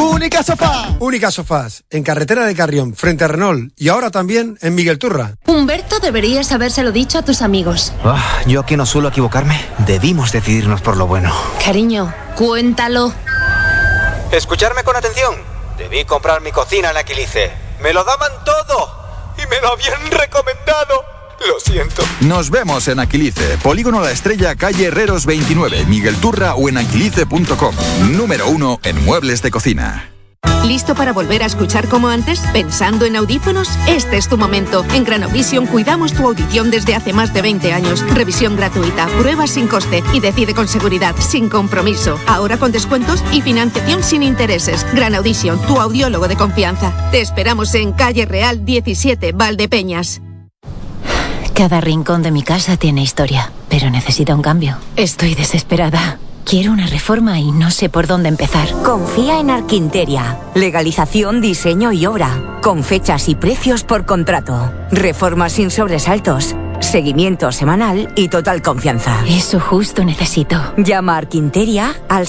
Única Sofá. Única Sofás, en carretera de Carrión, frente a Renault, y ahora también en Miguel Turra. Humberto, deberías habérselo dicho a tus amigos. Yo que no suelo equivocarme, debimos decidirnos por lo bueno. Cariño, cuéntalo. Escucharme con atención. Debí comprar mi cocina en Aquilice. Me lo daban todo y me lo habían recomendado. Lo siento. Nos vemos en Aquilice, Polígono La Estrella, calle Herreros 29, Miguel Turra o en aquilice.com. Número 1 en muebles de cocina. ¿Listo para volver a escuchar como antes? ¿Pensando en audífonos? Este es tu momento. En Granovision cuidamos tu audición desde hace más de 20 años. Revisión gratuita, pruebas sin coste y decide con seguridad, sin compromiso. Ahora con descuentos y financiación sin intereses. Granovision, tu audiólogo de confianza. Te esperamos en Calle Real 17, Valdepeñas. Cada rincón de mi casa tiene historia, pero necesita un cambio. Estoy desesperada. Quiero una reforma y no sé por dónde empezar. Confía en Arquinteria. Legalización, diseño y obra. Con fechas y precios por contrato. Reformas sin sobresaltos. Seguimiento semanal y total confianza. Eso justo necesito. Llama a Arquinteria al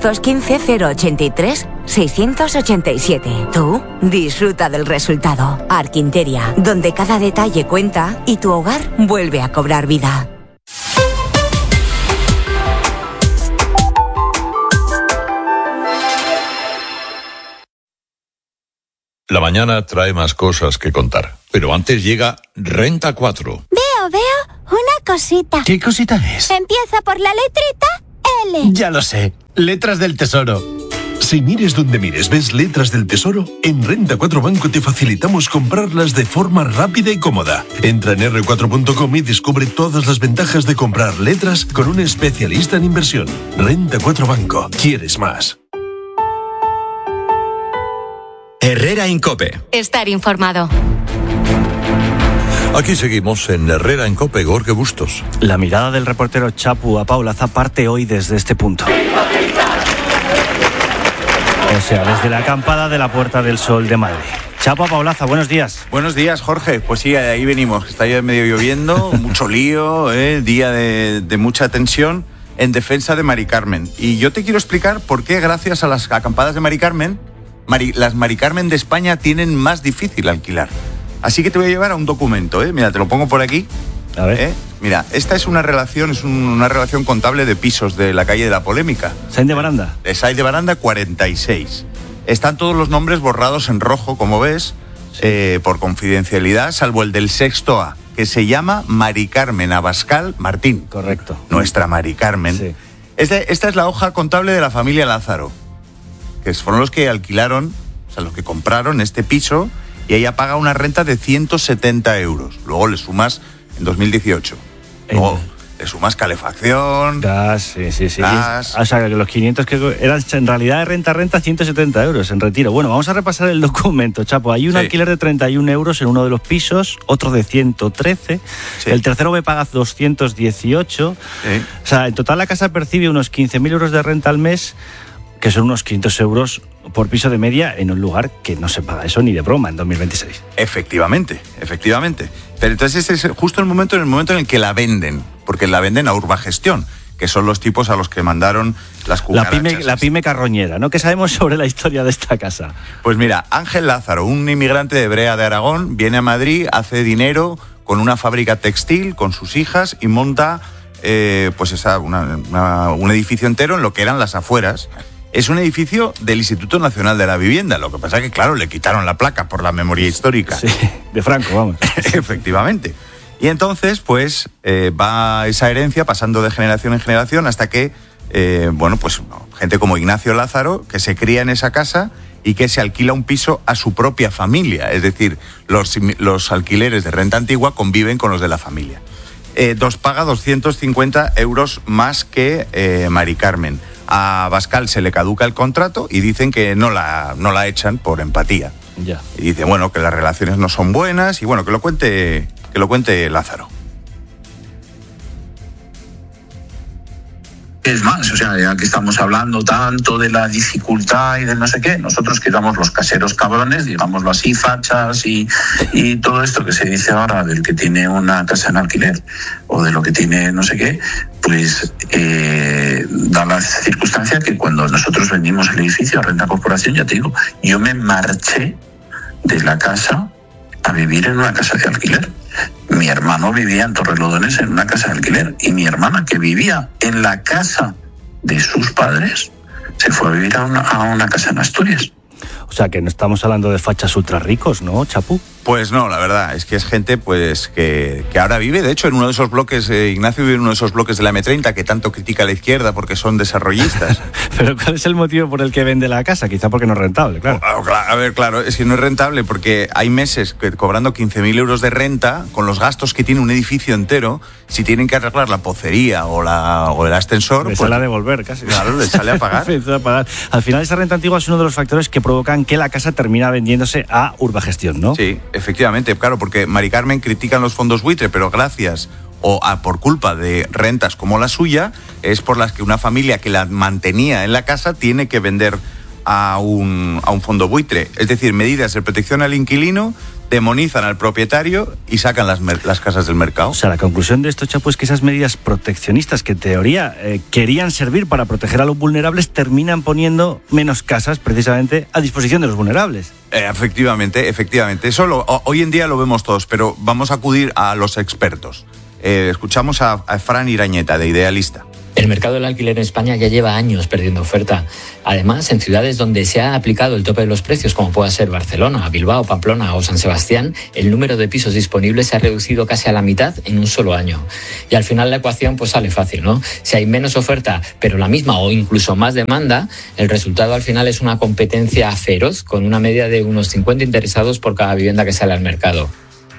615-083-687. Tú disfruta del resultado. Arquinteria, donde cada detalle cuenta y tu hogar vuelve a cobrar vida. La mañana trae más cosas que contar, pero antes llega Renta 4. Veo una cosita. ¿Qué cosita es? Empieza por la letrita L. Ya lo sé, letras del tesoro. Si mires donde mires, ves letras del tesoro, en Renta 4 Banco te facilitamos comprarlas de forma rápida y cómoda. Entra en r4.com y descubre todas las ventajas de comprar letras con un especialista en inversión. Renta 4 Banco. ¿Quieres más? Herrera Incope. Estar informado. Aquí seguimos en Herrera en Cope, Jorge Bustos. La mirada del reportero Chapu a Paulaza parte hoy desde este punto. O sea, desde la acampada de la Puerta del Sol de Madrid. Chapu a Paulaza, buenos días. Buenos días, Jorge. Pues sí, ahí venimos. Está ya medio lloviendo, mucho lío, día de mucha tensión en defensa de Mari Carmen. Y yo te quiero explicar por qué, gracias a las acampadas de Mari Carmen, las Mari Carmen de España tienen más difícil alquilar. Así que te voy a llevar a un documento, Mira, te lo pongo por aquí. A ver. Mira, esta es una relación contable de pisos de la calle de la Polémica. Sáenz de Baranda. De Sáenz de Baranda 46. Están todos los nombres borrados en rojo, como ves, por confidencialidad, salvo el del sexto A, que se llama Mari Carmen Abascal Martín. Correcto. Nuestra Mari Carmen. Sí. Esta es la hoja contable de la familia Lázaro, que fueron los que alquilaron, o sea, los que compraron este piso, y ella paga una renta de 170 euros. Luego le sumas en 2018. Luego le sumas calefacción, gas, sí. Gas. O sea, que los 500 que eran en realidad de renta 170 euros en retiro. Bueno, vamos a repasar el documento, Chapo. Hay un alquiler de 31 euros en uno de los pisos, otro de 113. Sí. El tercero me paga 218. Sí. O sea, en total la casa percibe unos 15.000 euros de renta al mes, que son unos 500 euros por piso de media en un lugar que no se paga eso ni de broma en 2026. Efectivamente. Pero entonces ese es justo el momento en el que la venden, porque la venden a Urbagestión, que son los tipos a los que mandaron las cucarachas. La pyme carroñera, ¿no? ¿Qué sabemos sobre la historia de esta casa? Pues mira, Ángel Lázaro, un inmigrante de Brea de Aragón, viene a Madrid, hace dinero con una fábrica textil, con sus hijas, y monta un edificio entero en lo que eran las afueras. Es un edificio del Instituto Nacional de la Vivienda. Lo que pasa es que, claro, le quitaron la placa por la memoria histórica. Sí, de Franco, vamos. Efectivamente. Y entonces, pues, va esa herencia pasando de generación en generación hasta que, gente como Ignacio Lázaro, que se cría en esa casa y que se alquila un piso a su propia familia. Es decir, los alquileres de renta antigua conviven con los de la familia. Paga 250 euros más que Mari Carmen. A Abascal se le caduca el contrato y dicen que no la echan por empatía. Ya. Y dice, bueno, que las relaciones no son buenas y bueno, que lo cuente Lázaro. Es más, o sea, ya que estamos hablando tanto de la dificultad y de no sé qué, nosotros que éramos los caseros cabrones, digámoslo así, fachas y todo esto que se dice ahora del que tiene una casa en alquiler o de lo que tiene no sé qué, pues da la circunstancia que cuando nosotros vendimos el edificio a Renta Corporación, ya te digo, yo me marché de la casa a vivir en una casa de alquiler. Mi hermano vivía en Torrelodones en una casa de alquiler y mi hermana, que vivía en la casa de sus padres, se fue a vivir a una casa en Asturias. O sea, que no estamos hablando de fachas ultra ricos, ¿no, Chapu? Pues no, la verdad, es que es gente pues que ahora vive, de hecho, en uno de esos bloques, Ignacio vive en uno de esos bloques de la M30 que tanto critica a la izquierda porque son desarrollistas. Pero ¿cuál es el motivo por el que vende la casa? Quizá porque no es rentable, claro. A ver, claro, es que no es rentable porque hay meses que cobrando 15.000 euros de renta, con los gastos que tiene un edificio entero, si tienen que arreglar la pocería o el ascensor... Les sale a devolver casi. Claro, les sale a pagar. Al final, esa renta antigua es uno de los factores que provocan que la casa termina vendiéndose a Urbagestión, ¿no? Sí, efectivamente, claro, porque Mari Carmen critican los fondos buitre, pero gracias por culpa de rentas como la suya, es por las que una familia que la mantenía en la casa tiene que vender a un fondo buitre. Es decir, medidas de protección al inquilino demonizan al propietario y sacan las casas del mercado. O sea, la conclusión de esto, Chapo, es que esas medidas proteccionistas que en teoría querían servir para proteger a los vulnerables terminan poniendo menos casas precisamente a disposición de los vulnerables. Efectivamente. Eso hoy en día lo vemos todos, pero vamos a acudir a los expertos. Escuchamos a Fran Irañeta, de Idealista. El mercado del alquiler en España ya lleva años perdiendo oferta. Además, en ciudades donde se ha aplicado el tope de los precios, como pueda ser Barcelona, Bilbao, Pamplona o San Sebastián, el número de pisos disponibles se ha reducido casi a la mitad en un solo año. Y al final la ecuación pues sale fácil, ¿no? Si hay menos oferta, pero la misma o incluso más demanda, el resultado al final es una competencia feroz, con una media de unos 50 interesados por cada vivienda que sale al mercado.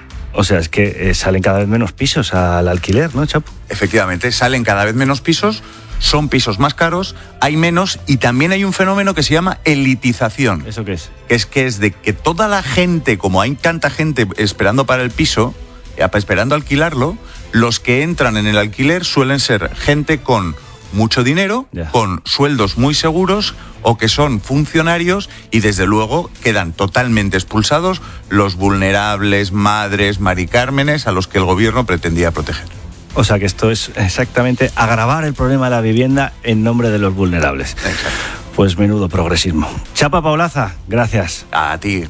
O sea, es que salen cada vez menos pisos al alquiler, ¿no, Chapo? Efectivamente, salen cada vez menos pisos, son pisos más caros, hay menos y también hay un fenómeno que se llama elitización. ¿Eso qué es? Que es de que toda la gente, como hay tanta gente esperando para el piso, esperando alquilarlo, los que entran en el alquiler suelen ser gente con mucho dinero, con sueldos muy seguros o que son funcionarios y desde luego quedan totalmente expulsados los vulnerables, madres, Mari Cármenes a los que el gobierno pretendía proteger. O sea que esto es exactamente agravar el problema de la vivienda en nombre de los vulnerables. Exacto. Pues menudo progresismo. Chapa Paulaza, gracias. A ti.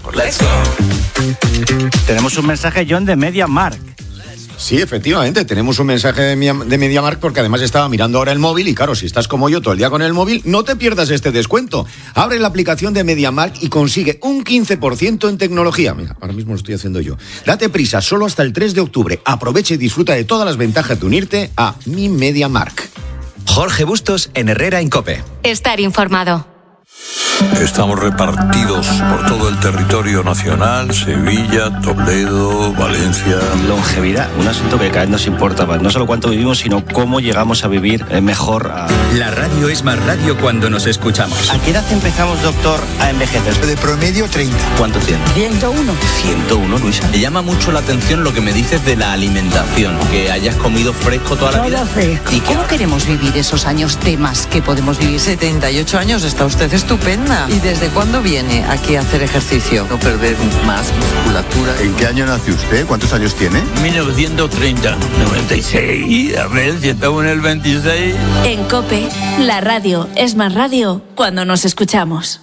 Tenemos un mensaje, John, de MediaMarkt. Sí, efectivamente, tenemos un mensaje de MediaMarkt porque además estaba mirando ahora el móvil y claro, si estás como yo todo el día con el móvil, no te pierdas este descuento. Abre la aplicación de MediaMarkt y consigue un 15% en tecnología. Mira, ahora mismo lo estoy haciendo yo. Date prisa, solo hasta el 3 de octubre. Aprovecha y disfruta de todas las ventajas de unirte a Mi MediaMarkt. Jorge Bustos en Herrera en COPE. Estar informado. Estamos repartidos por todo el territorio nacional, Sevilla, Toledo, Valencia. Longevidad, un asunto que cada vez nos importa más. No solo cuánto vivimos, sino cómo llegamos a vivir mejor. La radio es más radio cuando nos escuchamos. ¿A qué edad empezamos, doctor, a envejecer? De promedio 30. ¿Cuánto tiene? 101. 101, Luisa. Me llama mucho la atención lo que me dices de la alimentación, que hayas comido fresco toda la vida. ¿Y cómo queremos vivir esos años de más que podemos vivir? 78 años, está usted estupenda. ¿Y desde cuándo viene aquí a hacer ejercicio? No perder más musculatura. ¿En qué año nació usted? ¿Cuántos años tiene? 1930. 96. A ver, si estamos en el 26. En COPE, la radio es más radio cuando nos escuchamos.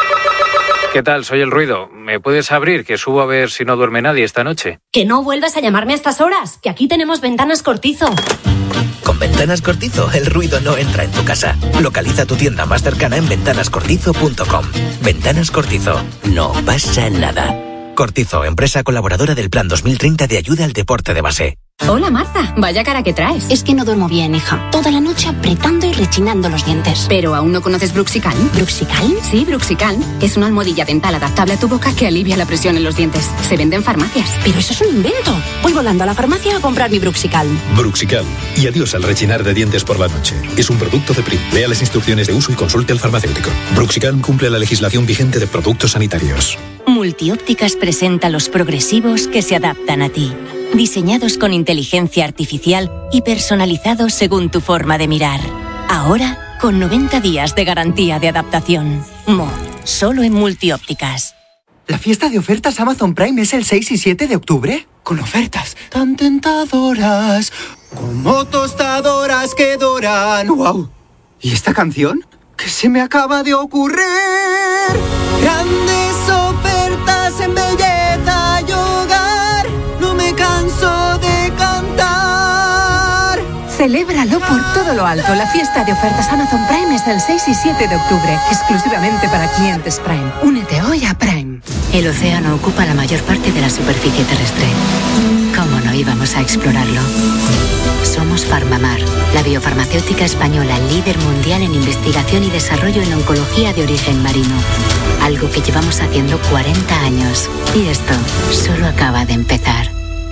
¿Qué tal? Soy El Ruido. ¿Me puedes abrir? Que subo a ver si no duerme nadie esta noche. Que no vuelvas a llamarme a estas horas, que aquí tenemos Ventanas Cortizo. Con Ventanas Cortizo, el ruido no entra en tu casa. Localiza tu tienda más cercana en ventanascortizo.com. Ventanas Cortizo. No pasa nada. Cortizo, empresa colaboradora del Plan 2030 de ayuda al deporte de base. Hola, Marta. Vaya cara que traes. Es que no duermo bien, hija. Toda la noche apretando y rechinando los dientes. ¿Pero aún no conoces Bruxicalm? ¿Bruxicalm? Sí, Bruxicalm. Es una almohadilla dental adaptable a tu boca que alivia la presión en los dientes. Se vende en farmacias. Pero eso es un invento. Voy volando a la farmacia a comprar mi Bruxicalm. Bruxicalm. Y adiós al rechinar de dientes por la noche. Es un producto de Prim. Lea las instrucciones de uso y consulte al farmacéutico. Bruxicalm cumple la legislación vigente de productos sanitarios. Multiópticas presenta los progresivos que se adaptan a ti. Diseñados con inteligencia artificial y personalizados según tu forma de mirar. Ahora, con 90 días de garantía de adaptación. Mo, solo en Multiópticas. ¿La fiesta de ofertas Amazon Prime es el 6 y 7 de octubre? Con ofertas tan tentadoras, como tostadoras que doran. ¡Wow! ¿Y esta canción? ¿Qué se me acaba de ocurrir? Grandes ofertas en belleza y hogar, no me canso de cantar. Celébralo por todo lo alto. La fiesta de ofertas Amazon Prime es del 6 y 7 de octubre, exclusivamente para clientes Prime. Únete hoy a Prime. El océano ocupa la mayor parte de la superficie terrestre. ¿Cómo no íbamos a explorarlo? Somos Farmamar, la biofarmacéutica española líder mundial en investigación y desarrollo en oncología de origen marino. Algo que llevamos haciendo 40 años. Y esto solo acaba de empezar.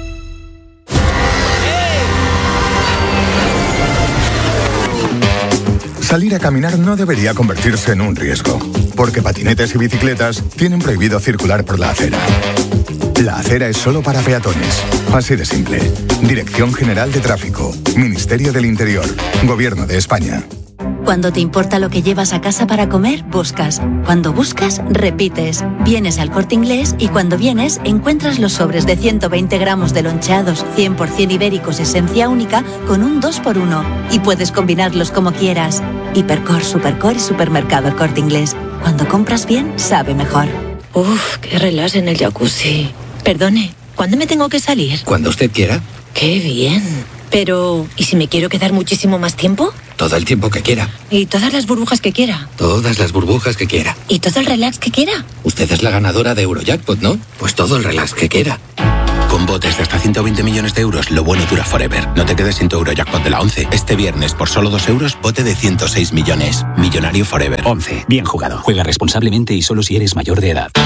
Salir a caminar no debería convertirse en un riesgo, porque patinetes y bicicletas tienen prohibido circular por la acera. La acera es solo para peatones. Así de simple. Dirección General de Tráfico, Ministerio del Interior, Gobierno de España. Cuando te importa lo que llevas a casa para comer, buscas. Cuando buscas, repites. Vienes al Corte Inglés y cuando vienes, encuentras los sobres de 120 gramos de loncheados 100% ibéricos esencia única con un 2x1. Y puedes combinarlos como quieras. Hipercor, Supercor y Supermercado El Corte Inglés. Cuando compras bien, sabe mejor. Uf, qué relax en el jacuzzi. Perdone, ¿cuándo me tengo que salir? Cuando usted quiera. ¡Qué bien! Pero, ¿y si me quiero quedar muchísimo más tiempo? Todo el tiempo que quiera. ¿Y todas las burbujas que quiera? Todas las burbujas que quiera. ¿Y todo el relax que quiera? Usted es la ganadora de Eurojackpot, ¿no? Pues todo el relax que quiera. Con botes de hasta 120 millones de euros, lo bueno dura forever. No te quedes sin tu Eurojackpot de la 11. Este viernes, por solo 2 euros, bote de 106 millones. Millonario forever. 11. Bien jugado. Juega responsablemente y solo si eres mayor de edad.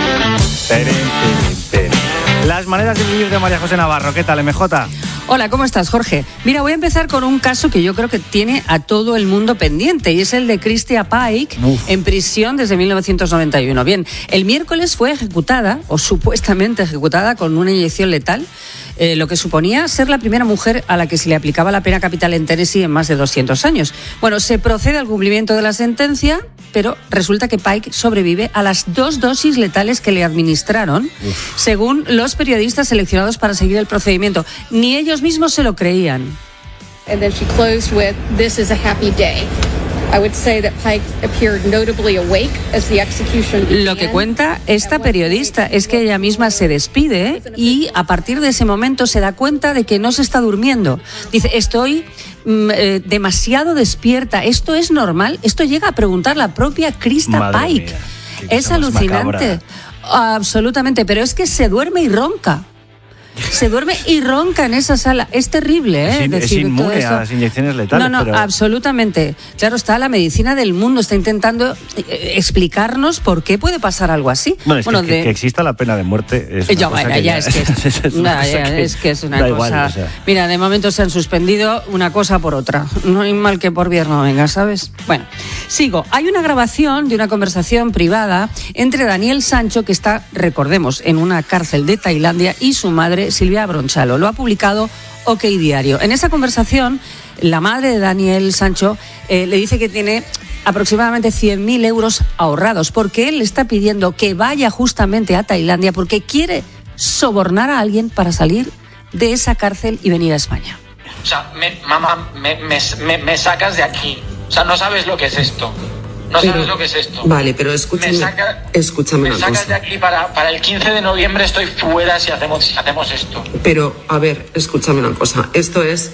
Las maneras de vivir de María José Navarro. ¿Qué tal, MJ? Hola, ¿cómo estás, Jorge? Mira, voy a empezar con un caso que yo creo que tiene a todo el mundo pendiente y es el de Christia Pike, en prisión desde 1991. Bien, el miércoles fue ejecutada, o supuestamente ejecutada, con una inyección letal, lo que suponía ser la primera mujer a la que se le aplicaba la pena capital en Tennessee en más de 200 años. Bueno, se procede al cumplimiento de la sentencia, pero resulta que Pike sobrevive a las 2 dosis letales que le administraron, según los periodistas seleccionados para seguir el procedimiento. Ni ellos mismos se lo creían. And then she closed with, "This is a happy day." I would say that Pike appeared notably awake as the execution began. Lo que cuenta esta periodista es que ella misma se despide y a partir de ese momento se da cuenta de que no se está durmiendo. Dice, estoy demasiado despierta, ¿esto es normal? Esto llega a preguntar la propia Christia Pike. Es alucinante. Absolutamente, pero es que se duerme y ronca. Se duerme y ronca en esa sala. Es terrible, ¿eh? Es inmune a las inyecciones letales. No, pero... absolutamente. Claro, está la medicina del mundo, está intentando explicarnos por qué puede pasar algo así. Bueno, que exista la pena de muerte es una cosa que ya... es que es una cosa... Igual, o sea... Mira, de momento se han suspendido una cosa por otra. No hay mal que por bien no venga, ¿sabes? Bueno, sigo. Hay una grabación de una conversación privada entre Daniel Sancho, que está, recordemos, en una cárcel de Tailandia, y su madre, Silvia Bronchalo. Lo ha publicado OK Diario. En esa conversación, la madre de Daniel Sancho le dice que tiene aproximadamente 100.000 euros ahorrados, porque él le está pidiendo que vaya justamente a Tailandia porque quiere sobornar a alguien para salir de esa cárcel y venir a España. O sea, mamá, me sacas de aquí. O sea, no sabes lo que es esto. No sabes lo que es esto. Vale, pero escúchame me sacas de aquí para el 15 de noviembre estoy fuera si hacemos esto. Pero, a ver, escúchame una cosa. Esto es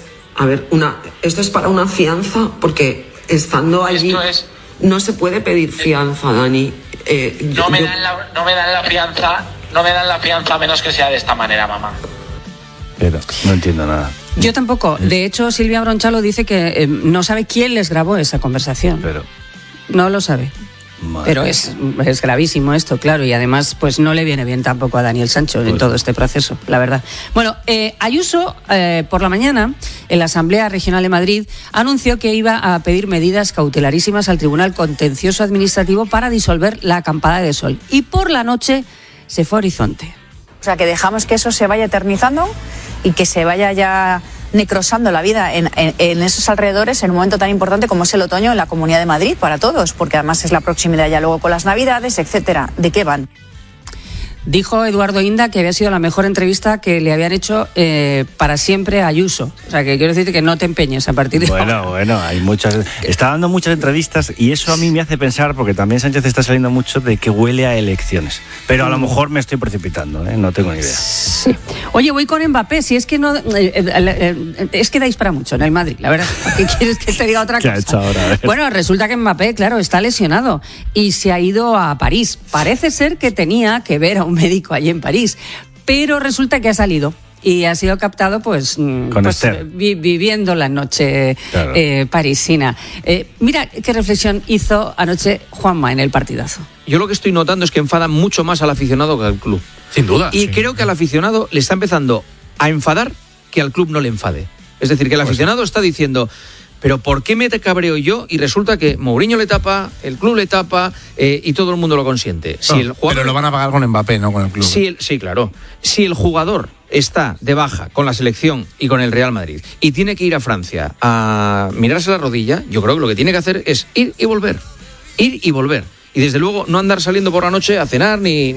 para una fianza, porque estando allí no se puede pedir fianza, Dani. No me dan la fianza a menos que sea de esta manera, mamá. Pero no entiendo nada. Yo tampoco. De hecho, Silvia Bronchalo dice que no sabe quién les grabó esa conversación. Pero... No lo sabe. Pero es gravísimo esto, claro, y además pues no le viene bien tampoco a Daniel Sancho en todo este proceso, la verdad. Bueno, Ayuso por la mañana en la Asamblea Regional de Madrid anunció que iba a pedir medidas cautelarísimas al Tribunal Contencioso Administrativo para disolver la acampada de Sol, y por la noche se fue a Horizonte. O sea, que dejamos que eso se vaya eternizando y que se vaya ya necrosando la vida en esos alrededores en un momento tan importante como es el otoño en la Comunidad de Madrid para todos, porque además es la proximidad ya luego con las Navidades, etcétera. ¿De qué van? Dijo Eduardo Inda que había sido la mejor entrevista que le habían hecho para siempre a Ayuso. O sea, que quiero decirte que no te empeñes a partir de ahora. Bueno, hay muchas... Está dando muchas entrevistas y eso a mí me hace pensar, porque también Sánchez está saliendo mucho, de que huele a elecciones. Pero a lo mejor me estoy precipitando, no tengo ni idea. Sí. Oye, voy con Mbappé, si es que no... es que dais para mucho en el Madrid, la verdad. ¿Qué quieres que te diga otra cosa? ¿Qué ha hecho ahora? Bueno, resulta que Mbappé, claro, está lesionado y se ha ido a París. Parece ser que tenía que ver a un médico allí en París, pero resulta que ha salido y ha sido captado viviendo la noche claro. Parisina. Mira qué reflexión hizo anoche Juanma en el partidazo. Yo lo que estoy notando es que enfada mucho más al aficionado que al club. Sin duda. Y creo que al aficionado le está empezando a enfadar que al club no le enfade. Es decir, que el aficionado está diciendo... Pero ¿por qué me cabreo yo? Y resulta que Mourinho le tapa, el club le tapa y todo el mundo lo consiente. Si el jugador, pero lo van a pagar con Mbappé, no con el club. Sí, claro. Si el jugador está de baja con la selección y con el Real Madrid y tiene que ir a Francia a mirarse la rodilla, yo creo que lo que tiene que hacer es ir y volver. Ir y volver. Y desde luego no andar saliendo por la noche a cenar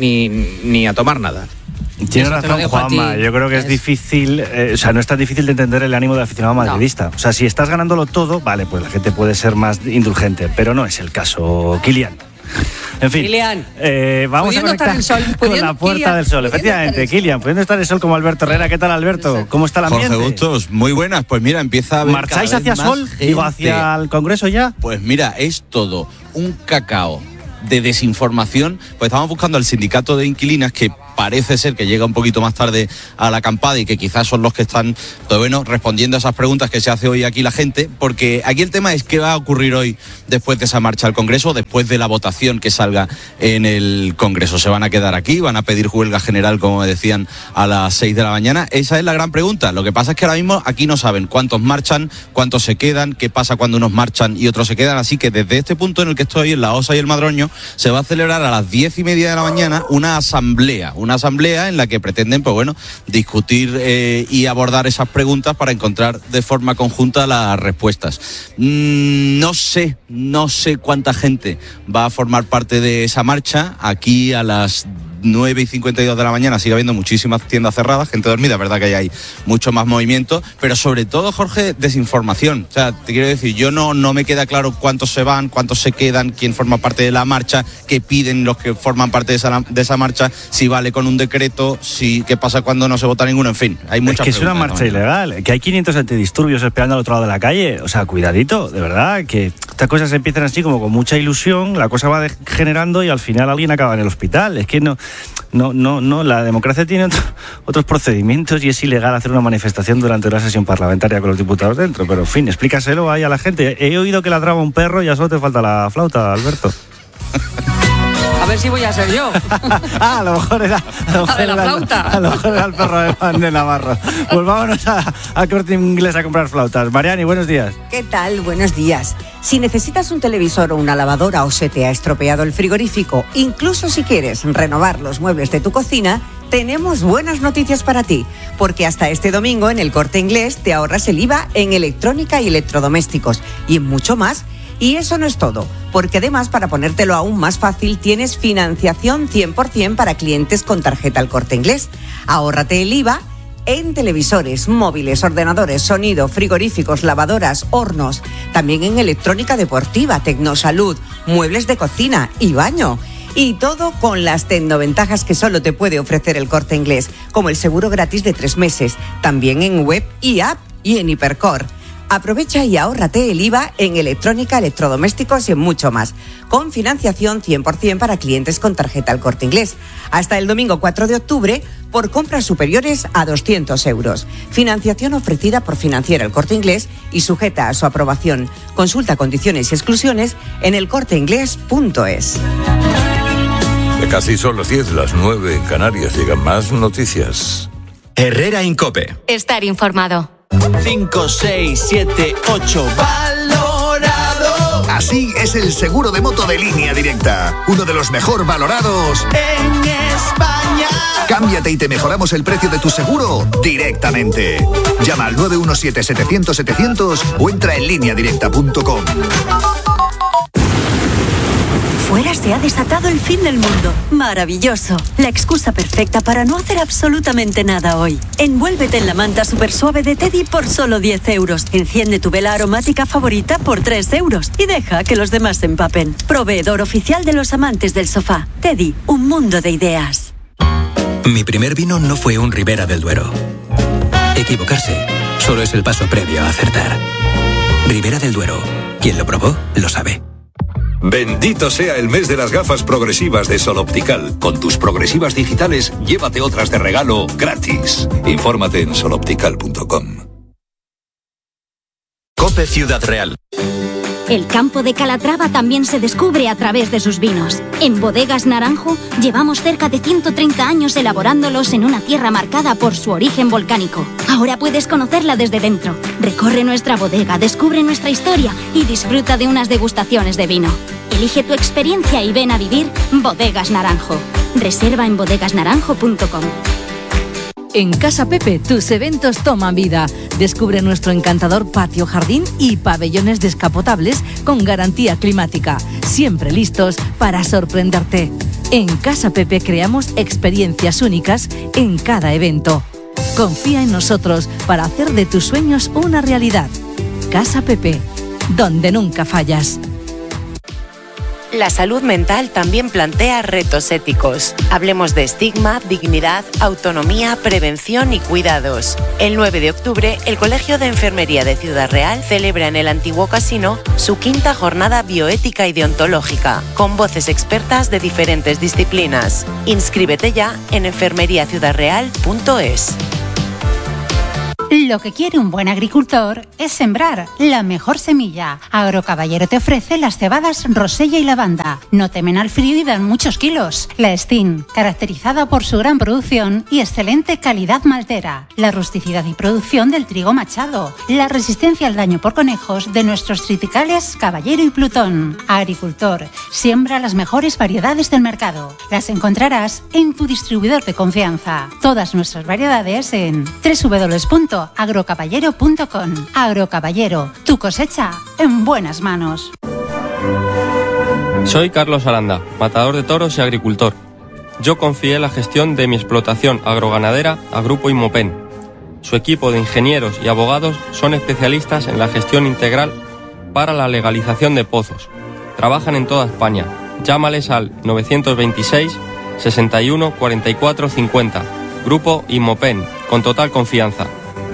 ni a tomar nada. Tienes razón, Juanma. Yo creo que es difícil, no es tan difícil de entender el ánimo del aficionado madridista. No. O sea, si estás ganándolo todo, vale, pues la gente puede ser más indulgente, pero no es el caso. Kylian. En fin, Kylian, vamos a conectar con la Puerta del Sol. Efectivamente, Kylian, pudiendo estar el sol como Alberto Herrera. ¿Qué tal, Alberto? ¿Cómo está el ambiente? Jorge Bustos, muy buenas. Pues mira, empieza a haber ¿marcháis hacia Sol? Digo, hacia el Congreso ya. Pues mira, es todo un cacao de desinformación. Pues estamos buscando al sindicato de inquilinas, que parece ser que llega un poquito más tarde a la acampada y que quizás son los que están, pues bueno, respondiendo a esas preguntas que se hace hoy aquí la gente, porque aquí el tema es qué va a ocurrir hoy después de esa marcha al Congreso, después de la votación que salga en el Congreso. ¿Se van a quedar aquí? ¿Van a pedir huelga general, como decían, a las 6 de la mañana? Esa es la gran pregunta. Lo que pasa es que ahora mismo aquí no saben cuántos marchan, cuántos se quedan, qué pasa cuando unos marchan y otros se quedan, así que desde este punto en el que estoy, en la Osa y el Madroño, se va a celebrar a las 10:30 de la mañana una asamblea en la que pretenden, pues bueno, discutir y abordar esas preguntas para encontrar de forma conjunta las respuestas. No sé cuánta gente va a formar parte de esa marcha. Aquí a las 9:52 de la mañana sigue habiendo muchísimas tiendas cerradas, gente dormida, verdad que hay mucho más movimiento, pero sobre todo, Jorge, desinformación. O sea, te quiero decir, yo no me queda claro cuántos se van, cuántos se quedan, quién forma parte de la marcha, qué piden los que forman parte de esa marcha, si vale con un decreto, qué pasa cuando no se vota ninguno, en fin, hay muchas preguntas. Es que es una marcha ilegal, que hay 500 antidisturbios esperando al otro lado de la calle, o sea, cuidadito, de verdad, que estas cosas empiezan así como con mucha ilusión, la cosa va degenerando y al final alguien acaba en el hospital. Es que no, la democracia tiene otros procedimientos y es ilegal hacer una manifestación durante la sesión parlamentaria con los diputados dentro, pero en fin, explícaselo ahí a la gente. He oído que ladraba un perro y ya solo te falta la flauta, Alberto. A ver si voy a ser yo. A lo mejor era la flauta. A lo mejor era el perro de Juan de Navarro. Pues vámonos a Corte Inglés a comprar flautas. Mariani, buenos días. ¿Qué tal? Buenos días. Si necesitas un televisor o una lavadora o se te ha estropeado el frigorífico, incluso si quieres renovar los muebles de tu cocina, tenemos buenas noticias para ti, porque hasta este domingo en el Corte Inglés te ahorras el IVA en electrónica y electrodomésticos y en mucho más. Y eso no es todo, porque además, para ponértelo aún más fácil, tienes financiación 100% para clientes con tarjeta El Corte Inglés. Ahórrate el IVA en televisores, móviles, ordenadores, sonido, frigoríficos, lavadoras, hornos, también en electrónica deportiva, tecnosalud, muebles de cocina y baño. Y todo con las tecnoventajas que solo te puede ofrecer El Corte Inglés, como el seguro gratis de 3 meses, también en web y app y en Hipercor. Aprovecha y ahórrate el IVA en electrónica, electrodomésticos y en mucho más, con financiación 100% para clientes con tarjeta El Corte Inglés. Hasta el domingo 4 de octubre, por compras superiores a 200 euros. Financiación ofrecida por Financiera El Corte Inglés y sujeta a su aprobación. Consulta condiciones y exclusiones en elcorteinglés.es. Casi son las 10, las 9 en Canarias. Llegan más noticias. Herrera Incope. Estar informado. 5, 6, 7, 8. ¡Valorado! Así es el seguro de moto de Línea Directa, uno de los mejor valorados en España. Cámbiate y te mejoramos el precio de tu seguro directamente. Llama al 917-700-700 o entra en lineadirecta.com. Fuera se ha desatado el fin del mundo. Maravilloso. La excusa perfecta para no hacer absolutamente nada hoy. Envuélvete en la manta super suave de Teddy por solo 10 euros. Enciende tu vela aromática favorita por 3 euros. Y deja que los demás se empapen. Proveedor oficial de los amantes del sofá. Teddy, un mundo de ideas. Mi primer vino no fue un Ribera del Duero. Equivocarse solo es el paso previo a acertar. Ribera del Duero. Quien lo probó, lo sabe. Bendito sea el mes de las gafas progresivas de Sol Optical. Con tus progresivas digitales, llévate otras de regalo gratis. Infórmate en soloptical.com. COPE Ciudad Real. El campo de Calatrava también se descubre a través de sus vinos. En Bodegas Naranjo llevamos cerca de 130 años elaborándolos en una tierra marcada por su origen volcánico. Ahora puedes conocerla desde dentro. Recorre nuestra bodega, descubre nuestra historia y disfruta de unas degustaciones de vino. Elige tu experiencia y ven a vivir Bodegas Naranjo. Reserva en bodegasnaranjo.com. En Casa Pepe, tus eventos toman vida. Descubre nuestro encantador patio jardín y pabellones descapotables con garantía climática, siempre listos para sorprenderte. En Casa Pepe creamos experiencias únicas en cada evento. Confía en nosotros para hacer de tus sueños una realidad. Casa Pepe, donde nunca fallas. La salud mental también plantea retos éticos. Hablemos de estigma, dignidad, autonomía, prevención y cuidados. El 9 de octubre, el Colegio de Enfermería de Ciudad Real celebra en el antiguo casino su 5ª jornada bioética y deontológica, con voces expertas de diferentes disciplinas. Inscríbete ya en enfermeriaciudadreal.es. Lo que quiere un buen agricultor es sembrar la mejor semilla. Agrocaballero te ofrece las cebadas Rosella y Lavanda. No temen al frío y dan muchos kilos. La Stin, caracterizada por su gran producción y excelente calidad maltera. La rusticidad y producción del trigo machado. La resistencia al daño por conejos de nuestros triticales Caballero y Plutón. Agricultor, siembra las mejores variedades del mercado. Las encontrarás en tu distribuidor de confianza. Todas nuestras variedades en www.agrocaballero.com. Agrocaballero, tu cosecha en buenas manos. Soy Carlos Aranda, matador de toros y agricultor. Yo confié la gestión de mi explotación agroganadera a Grupo Inmopen. Su equipo de ingenieros y abogados son especialistas en la gestión integral para la legalización de pozos. Trabajan en toda España. Llámales al 926 61 44 50. Grupo Inmopen, con total confianza.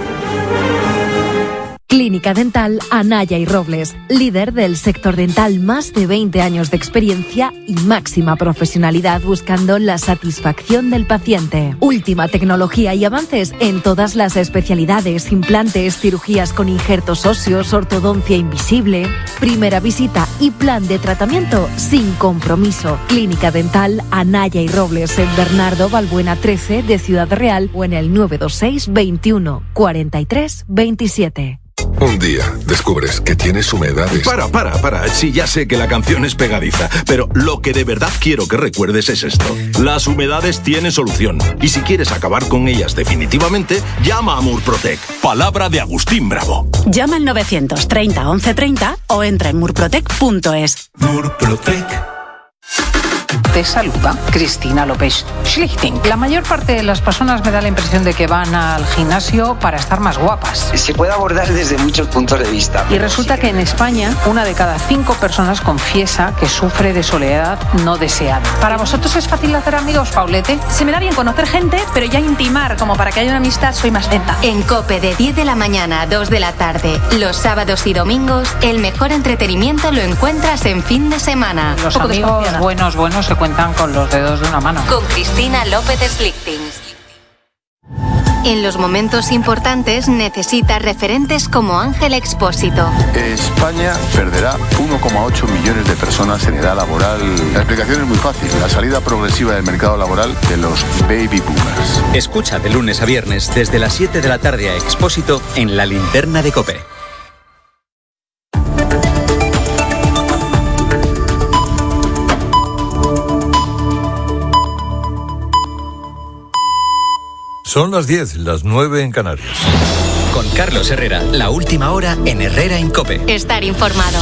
Clínica Dental Anaya y Robles, líder del sector dental, más de 20 años de experiencia y máxima profesionalidad buscando la satisfacción del paciente. Última tecnología y avances en todas las especialidades, implantes, cirugías con injertos óseos, ortodoncia invisible. Primera visita y plan de tratamiento sin compromiso. Clínica Dental Anaya y Robles en Bernardo Balbuena 13 de Ciudad Real o en el 926 21 43 27. Un día descubres que tienes humedades. Para. Sí, ya sé que la canción es pegadiza, pero lo que de verdad quiero que recuerdes es esto. Las humedades tienen solución. Y si quieres acabar con ellas definitivamente, llama a Murprotec. Palabra de Agustín Bravo. Llama al 930 1130 o entra en murprotec.es. Murprotec. Te saluda Cristina López Schlichting. La mayor parte de las personas me da la impresión de que van al gimnasio para estar más guapas. Se puede abordar desde muchos puntos de vista. Y resulta que en España, 1 de cada 5 personas confiesa que sufre de soledad no deseada. ¿Para vosotros es fácil hacer amigos, Paulete? Se me da bien conocer gente, pero ya intimar, como para que haya una amistad, soy más lenta. En COPE de 10 de la mañana a 2 de la tarde, los sábados y domingos, el mejor entretenimiento lo encuentras en fin de semana. Los amigos buenos se cuentan con los dedos de una mano. Con Cristina López Schlichting. En los momentos importantes necesita referentes como Ángel Expósito. España perderá 1,8 millones de personas en edad laboral. La explicación es muy fácil, la salida progresiva del mercado laboral de los baby boomers. Escucha de lunes a viernes desde las 7 de la tarde a Expósito en La Linterna de COPE. Son las 10, las 9 en Canarias. Con Carlos Herrera, la última hora en Herrera en COPE. Estar informado.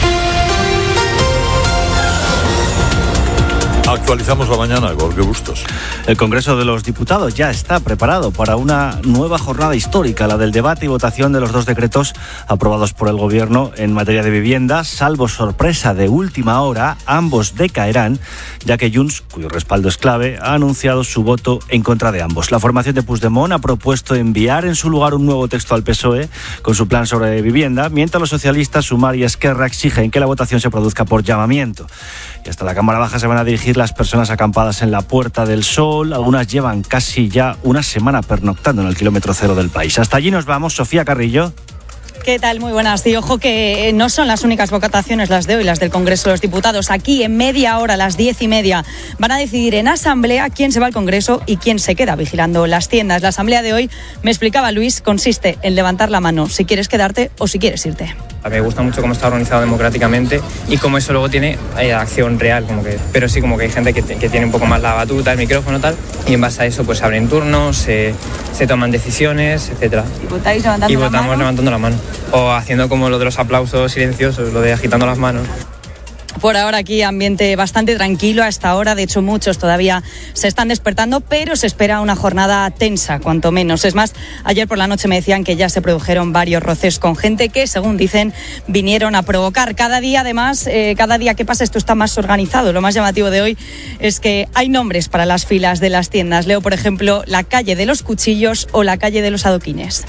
Actualizamos la mañana, Jorge Bustos. El Congreso de los Diputados ya está preparado para una nueva jornada histórica, la del debate y votación de los 2 decretos aprobados por el Gobierno en materia de vivienda. Salvo sorpresa de última hora, ambos decaerán, ya que Junts, cuyo respaldo es clave, ha anunciado su voto en contra de ambos. La formación de Puigdemont ha propuesto enviar en su lugar un nuevo texto al PSOE con su plan sobre vivienda, mientras los socialistas, Sumar y Esquerra exigen que la votación se produzca por llamamiento. Y hasta la Cámara Baja se van a dirigir las personas acampadas en la Puerta del Sol. Algunas llevan casi ya una semana pernoctando en el kilómetro cero del país. Hasta allí nos vamos. Sofía Carrillo. ¿Qué tal? Muy buenas. Y ojo que no son las únicas votaciones las de hoy, las del Congreso de los Diputados. Aquí en media hora, a las 10:30, van a decidir en asamblea quién se va al Congreso y quién se queda vigilando las tiendas. La asamblea de hoy, me explicaba Luis, consiste en levantar la mano si quieres quedarte o si quieres irte. Me gusta mucho cómo está organizado democráticamente y cómo eso luego tiene acción real, pero sí como que hay gente que tiene un poco más la batuta, el micrófono tal, y en base a eso pues se abren turnos, se toman decisiones, etcétera. ¿Y votáis levantando la mano? Y votamos levantando la mano. O haciendo como lo de los aplausos silenciosos, lo de agitando las manos. Por ahora aquí ambiente bastante tranquilo a esta hora, de hecho muchos todavía se están despertando, pero se espera una jornada tensa, cuanto menos. Es más, ayer por la noche me decían que ya se produjeron varios roces con gente que, según dicen, vinieron a provocar. Cada día, además, cada día que pasa esto está más organizado. Lo más llamativo de hoy es que hay nombres para las filas de las tiendas. Leo, por ejemplo, la calle de los cuchillos o la calle de los adoquines.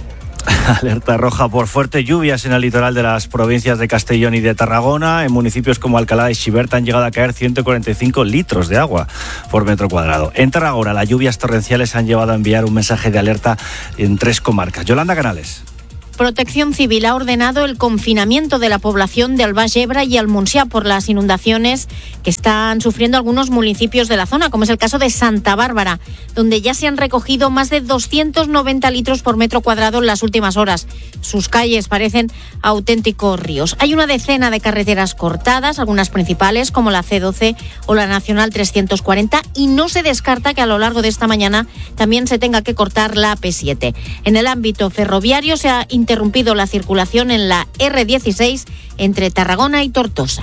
Alerta roja por fuertes lluvias en el litoral de las provincias de Castellón y de Tarragona. En municipios como Alcalá y Xivert han llegado a caer 145 litros de agua por metro cuadrado. En Tarragona, las lluvias torrenciales han llevado a enviar un mensaje de alerta en 3 comarcas. Yolanda Canales. Protección Civil ha ordenado el confinamiento de la población de Baix Ebre y el Montsià por las inundaciones que están sufriendo algunos municipios de la zona, como es el caso de Santa Bárbara, donde ya se han recogido más de 290 litros por metro cuadrado en las últimas horas. Sus calles parecen auténticos ríos. Hay una decena de carreteras cortadas, algunas principales como la C12 o la Nacional 340, y no se descarta que a lo largo de esta mañana también se tenga que cortar la AP7. En el ámbito ferroviario se ha interrumpido la circulación en la R16 entre Tarragona y Tortosa.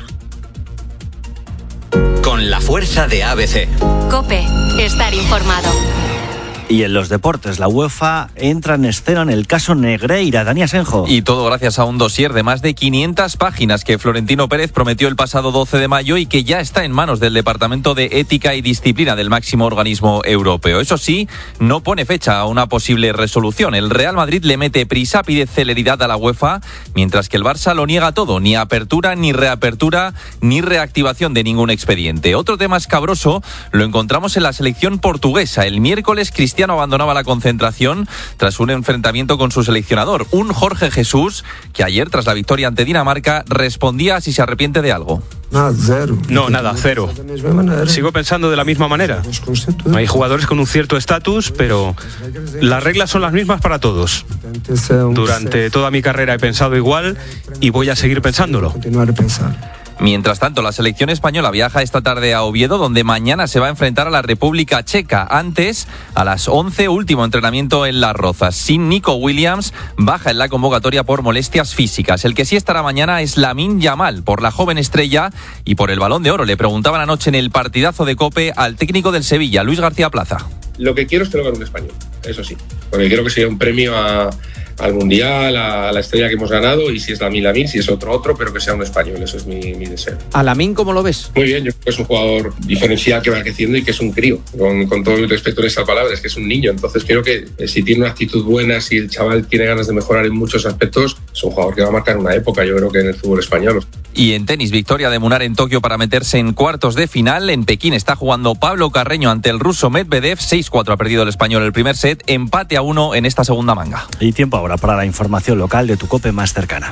Con la fuerza de ABC. COPE, estar informado. Y en los deportes, la UEFA entra en escena en el caso Negreira. Dani Asenjo. Y todo gracias a un dossier de más de 500 páginas que Florentino Pérez prometió el pasado 12 de mayo y que ya está en manos del Departamento de Ética y Disciplina del máximo organismo europeo. Eso sí, no pone fecha a una posible resolución. El Real Madrid le mete prisa, pide celeridad a la UEFA, mientras que el Barça lo niega todo. Ni apertura, ni reapertura, ni reactivación de ningún expediente. Otro tema escabroso lo encontramos en la selección portuguesa. El miércoles Cristiano abandonaba la concentración tras un enfrentamiento con su seleccionador, un Jorge Jesús que ayer, tras la victoria ante Dinamarca, respondía a si se arrepiente de algo. Nada, cero. Sigo pensando de la misma manera. Hay jugadores con un cierto estatus, pero las reglas son las mismas para todos. Durante toda mi carrera he pensado igual y voy a seguir pensándolo. Mientras tanto, la selección española viaja esta tarde a Oviedo, donde mañana se va a enfrentar a la República Checa. Antes, a las 11, último entrenamiento en Las Rozas. Sin Nico Williams, baja en la convocatoria por molestias físicas. El que sí estará mañana es Lamine Yamal, por la joven estrella y por el Balón de Oro. Le preguntaban anoche en el partidazo de COPE al técnico del Sevilla, Luis García Plaza. Lo que quiero es que lo gane un español, eso sí, porque creo que sería un premio al Mundial, a la estrella que hemos ganado, y si es Lamine, si es otro, pero que sea un español, eso es mi deseo. ¿A Lamine cómo lo ves? Muy bien, yo creo que es un jugador diferencial que va creciendo y que es un crío, con todo mi respeto en esa palabra, es que es un niño, entonces creo que si tiene una actitud buena, si el chaval tiene ganas de mejorar en muchos aspectos, es un jugador que va a marcar una época, yo creo que en el fútbol español. Y en tenis, victoria de Munar en Tokio para meterse en cuartos de final. En Pekín está jugando Pablo Carreño ante el ruso Medvedev. 6-4 ha perdido el español el primer set. Empate a 1 en esta segunda manga. Y tiempo ahora para la información local de tu COPE más cercana.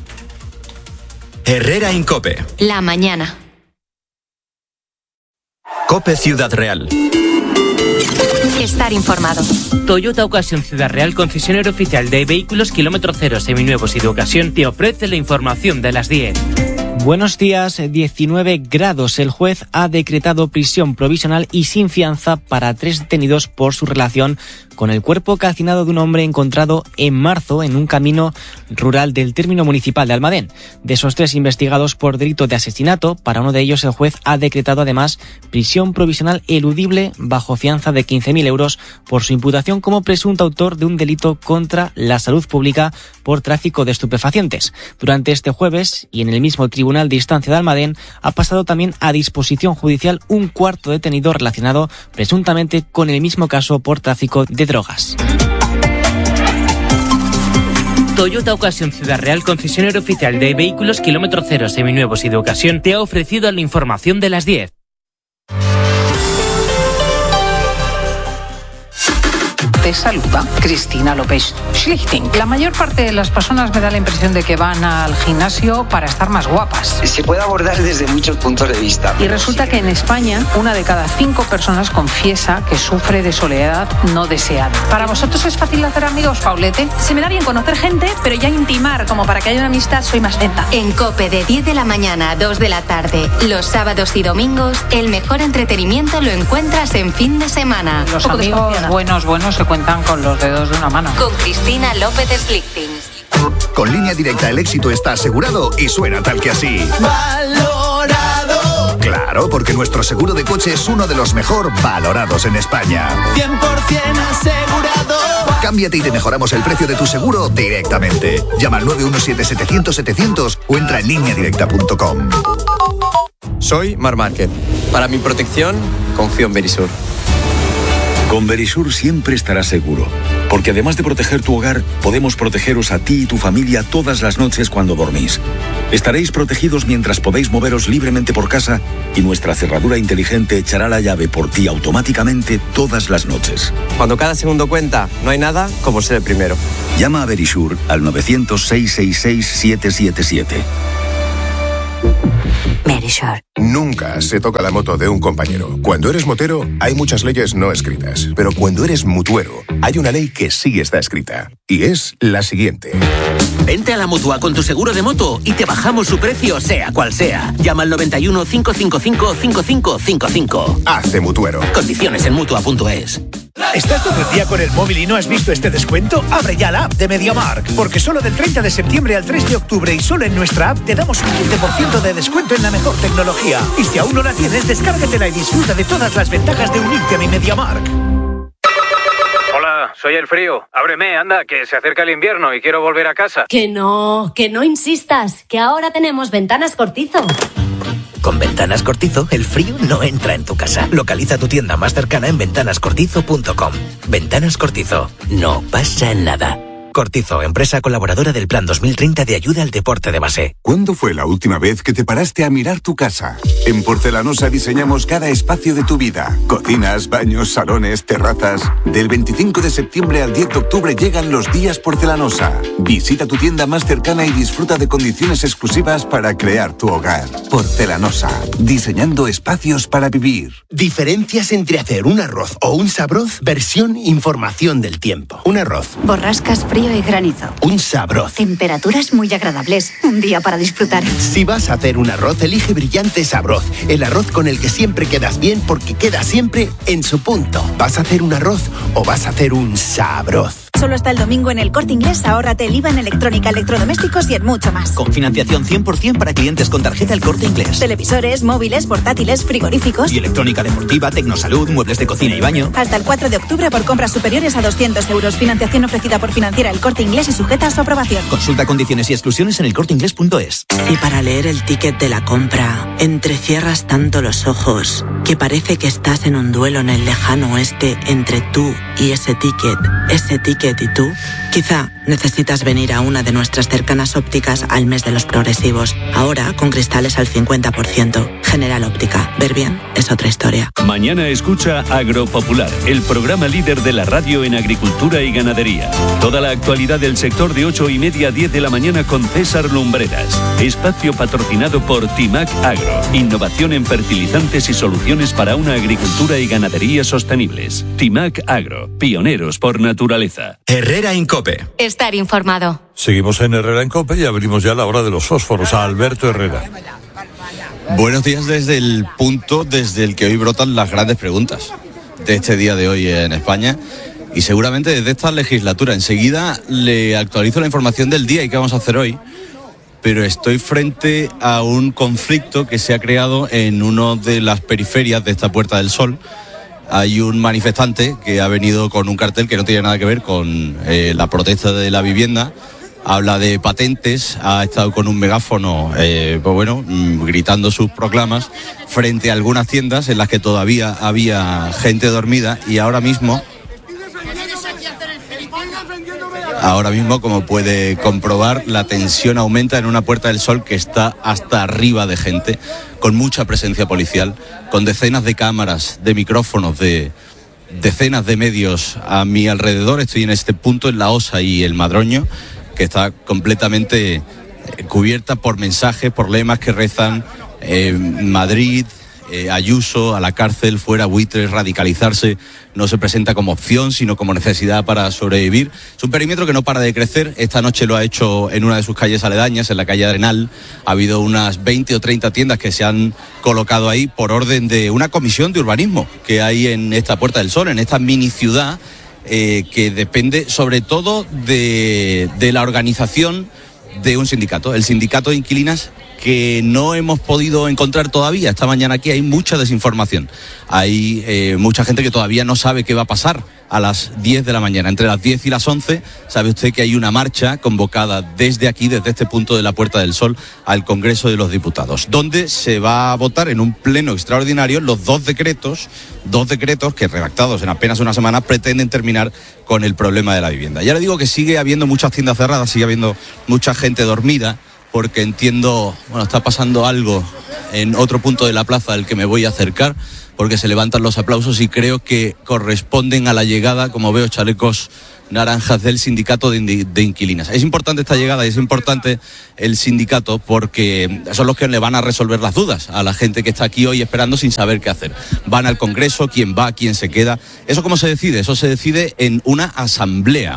Herrera en COPE. La mañana. COPE Ciudad Real. Estar informado. Toyota Ocasión Ciudad Real, concesionario oficial de vehículos kilómetro cero, seminuevos y de ocasión, te ofrece la información de las 10. Buenos días, 19 grados. El juez ha decretado prisión provisional y sin fianza para 3 detenidos por su relación con el cuerpo calcinado de un hombre encontrado en marzo en un camino rural del término municipal de Almadén. De esos 3 investigados por delito de asesinato, para uno de ellos el juez ha decretado además prisión provisional eludible bajo fianza de 15.000 euros por su imputación como presunto autor de un delito contra la salud pública por tráfico de estupefacientes. Durante este jueves, y en el mismo Tribunal de Instancia de Almadén, ha pasado también a disposición judicial un cuarto detenido relacionado presuntamente con el mismo caso por tráfico de drogas. Toyota Ocasión Ciudad Real, concesionario oficial de vehículos kilómetro cero, seminuevos y de ocasión, te ha ofrecido la información de las 10. Te saluda Cristina López Schlichting. La mayor parte de las personas me da la impresión de que van al gimnasio para estar más guapas. Se puede abordar desde muchos puntos de vista. Y resulta que en España, 1 de cada 5 personas confiesa que sufre de soledad no deseada. ¿Para vosotros es fácil hacer amigos, Paulete? Se me da bien conocer gente, pero ya intimar, como para que haya una amistad, soy más lenta. En COPE, de 10 de la mañana a 2 de la tarde, los sábados y domingos, el mejor entretenimiento lo encuentras en fin de semana. Los amigos buenos se cuentan con los dedos de una mano. Con Cristina López Schlichting. Con Línea Directa el éxito está asegurado y suena tal que así. ¡Valorado! Claro, porque nuestro seguro de coche es uno de los mejor valorados en España. 100% asegurado. Cámbiate y te mejoramos el precio de tu seguro directamente. Llama al 917-700-700 o entra en lineadirecta.com. Soy Mar Márquez. Para mi protección, confío en Verisur. Con Verisur siempre estarás seguro, porque además de proteger tu hogar, podemos protegeros a ti y tu familia todas las noches cuando dormís. Estaréis protegidos mientras podéis moveros libremente por casa y nuestra cerradura inteligente echará la llave por ti automáticamente todas las noches. Cuando cada segundo cuenta, no hay nada como ser el primero. Llama a Verisur al 900-666-777. Verisur. Nunca se toca la moto de un compañero. Cuando eres motero, hay muchas leyes no escritas. Pero cuando eres mutuero, hay una ley que sí está escrita. Y es la siguiente. Vente a la Mutua con tu seguro de moto y te bajamos su precio, sea cual sea. Llama al 91 555 5555. Hazte mutuero. Condiciones en Mutua.es. ¿Estás todo el día con el móvil y no has visto este descuento? Abre ya la app de MediaMarkt, porque solo del 30 de septiembre al 3 de octubre y solo en nuestra app te damos un 15% de descuento en la mejor tecnología. Y si aún no la tienes, descárgatela y disfruta de todas las ventajas de unirte a mi MediaMarkt. Hola, soy el frío. Ábreme, anda, que se acerca el invierno y quiero volver a casa. Que no insistas, que ahora tenemos Ventanas Cortizo. Con Ventanas Cortizo, el frío no entra en tu casa. Localiza tu tienda más cercana en ventanascortizo.com. Ventanas Cortizo. No pasa nada. Cortizo, empresa colaboradora del Plan 2030 de ayuda al deporte de base. ¿Cuándo fue la última vez que te paraste a mirar tu casa? En Porcelanosa diseñamos cada espacio de tu vida. Cocinas, baños, salones, terrazas. Del 25 de septiembre al 10 de octubre llegan los días Porcelanosa. Visita tu tienda más cercana y disfruta de condiciones exclusivas para crear tu hogar. Porcelanosa, diseñando espacios para vivir. Diferencias entre hacer un arroz o un sabroz, versión información del tiempo. Un arroz. Borrascas, frío y granizo. Un sabroz. Temperaturas muy agradables. Un día para disfrutar. Si vas a hacer un arroz, elige Brillante Sabroz. El arroz con el que siempre quedas bien porque queda siempre en su punto. ¿Vas a hacer un arroz o vas a hacer un sabroz? Solo hasta el domingo en El Corte Inglés, ahórrate el IVA en electrónica, electrodomésticos y en mucho más. Con financiación 100% para clientes con tarjeta El Corte Inglés. Televisores, móviles, portátiles, frigoríficos. Y electrónica deportiva, tecnosalud, muebles de cocina y baño. Hasta el 4 de octubre por compras superiores a 200 euros. Financiación ofrecida por Financiera El Corte Inglés y sujeta a su aprobación. Consulta condiciones y exclusiones en elcorteingles.es. Y para leer el ticket de la compra, entrecierras tanto los ojos que parece que estás en un duelo en el lejano oeste entre tú y ese ticket y tú. Quizá necesitas venir a una de nuestras cercanas ópticas al mes de los progresivos. Ahora con cristales al 50%. General Óptica. Ver bien es otra historia. Mañana escucha Agropopular, el programa líder de la radio en agricultura y ganadería. Toda la actualidad del sector de 8:30 a 10 de la mañana con César Lumbreras. Espacio patrocinado por Timac Agro. Innovación en fertilizantes y soluciones para una agricultura y ganadería sostenibles. Timac Agro. Pioneros por naturaleza. Herrera & Co. COPE. Estar informado. Seguimos en Herrera en COPE y abrimos ya la hora de los fósforos a Alberto Herrera. Buenos días desde el punto desde el que hoy brotan las grandes preguntas de este día de hoy en España y seguramente desde esta legislatura. Enseguida le actualizo la información del día y qué vamos a hacer hoy, pero estoy frente a un conflicto que se ha creado en una de las periferias de esta Puerta del Sol. Hay un manifestante que ha venido con un cartel que no tiene nada que ver con la protesta de la vivienda. Habla de patentes, ha estado con un megáfono, gritando sus proclamas frente a algunas tiendas en las que todavía había gente dormida y ahora mismo, como puede comprobar, la tensión aumenta en una Puerta del Sol que está hasta arriba de gente, con mucha presencia policial, con decenas de cámaras, de micrófonos, de decenas de medios a mi alrededor. Estoy en este punto, en La Osa y el Madroño, que está completamente cubierta por mensajes, por lemas que rezan Madrid, Ayuso, a la cárcel, fuera buitres, radicalizarse no se presenta como opción, sino como necesidad para sobrevivir. Es un perímetro que no para de crecer. Esta noche lo ha hecho en una de sus calles aledañas, en la calle Arenal. Ha habido unas 20 o 30 tiendas que se han colocado ahí por orden de una comisión de urbanismo que hay en esta Puerta del Sol, en esta mini ciudad, que depende sobre todo de la organización de un sindicato, el sindicato de inquilinas, que no hemos podido encontrar todavía. Esta mañana aquí hay mucha desinformación. Hay mucha gente que todavía no sabe qué va a pasar a las 10 de la mañana. Entre las 10 y las 11, sabe usted que hay una marcha convocada desde aquí, desde este punto de la Puerta del Sol, al Congreso de los Diputados, donde se va a votar en un pleno extraordinario los dos decretos que, redactados en apenas una semana, pretenden terminar con el problema de la vivienda. Ya le digo que sigue habiendo muchas tiendas cerradas, sigue habiendo mucha gente dormida, porque entiendo, está pasando algo en otro punto de la plaza al que me voy a acercar, porque se levantan los aplausos y creo que corresponden a la llegada, como veo, chalecos naranjas del sindicato de inquilinas. Es importante esta llegada y es importante el sindicato porque son los que le van a resolver las dudas a la gente que está aquí hoy esperando sin saber qué hacer. Van al Congreso, quién va, quién se queda. ¿Eso cómo se decide? Eso se decide en una asamblea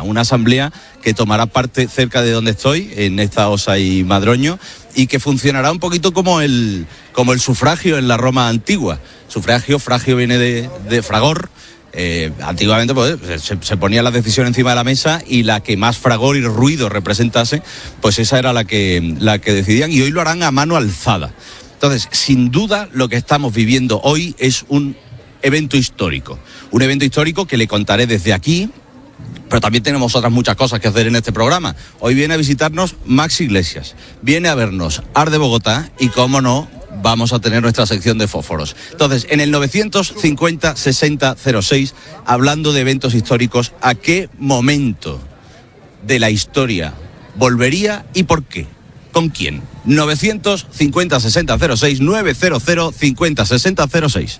que tomará parte cerca de donde estoy, en esta Osa y Madroño, y que funcionará un poquito como el sufragio en la Roma antigua. Fragio viene de fragor. Antiguamente se ponía la decisión encima de la mesa y la que más fragor y ruido representase, pues esa era la que decidían, y hoy lo harán a mano alzada. Entonces, sin duda, lo que estamos viviendo hoy es un evento histórico que le contaré desde aquí, pero también tenemos otras muchas cosas que hacer en este programa. Hoy viene a visitarnos Max Iglesias, viene a vernos Ar de Bogotá y, cómo no, vamos a tener nuestra sección de fósforos. Entonces, en el 950-60-06, hablando de eventos históricos, ¿a qué momento de la historia volvería y por qué? ¿Con quién? 950-60-06, 900-50-60-06.